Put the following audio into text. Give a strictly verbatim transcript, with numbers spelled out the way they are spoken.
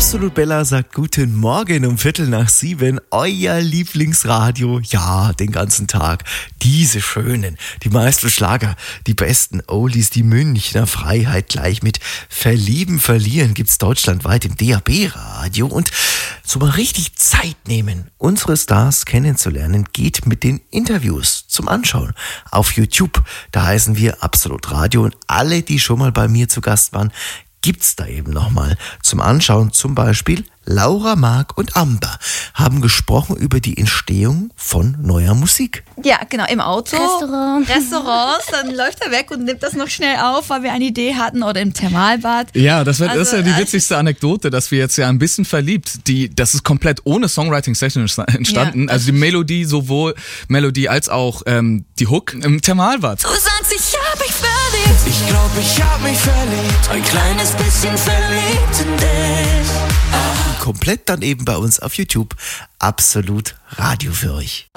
Absolut Bella sagt guten Morgen um Viertel nach sieben. Euer Lieblingsradio, ja, den ganzen Tag. Diese schönen, die meisten Schlager, die besten Oldies, die Münchner Freiheit gleich mit Verlieben, Verlieren gibt's deutschlandweit im D A B-Radio. Und so mal richtig Zeit nehmen, unsere Stars kennenzulernen, geht mit den Interviews zum Anschauen auf YouTube. Da heißen wir Absolut Radio und alle, die schon mal bei mir zu Gast waren, gibt's da eben nochmal zum Anschauen. Zum Beispiel Laura, Marc und Amber haben gesprochen über die Entstehung von neuer Musik. Ja, genau, im Auto. Restaurant. Restaurants, dann läuft er weg und nimmt das noch schnell auf, weil wir eine Idee hatten, oder im Thermalbad. Ja, das, wird, Also, das ist ja die also- witzigste Anekdote, dass wir jetzt ja ein bisschen verliebt, die, das ist komplett ohne Songwriting-Session entstanden, Ja. also die Melodie, sowohl Melodie als auch ähm, die Hook im Thermalbad. Du sagst, ich hab mich verliebt. Ich glaub, ich hab mich verliebt. Ein kleines bisschen verliebt in dich. Komplett dann eben bei uns auf YouTube. Absolut Radio für euch.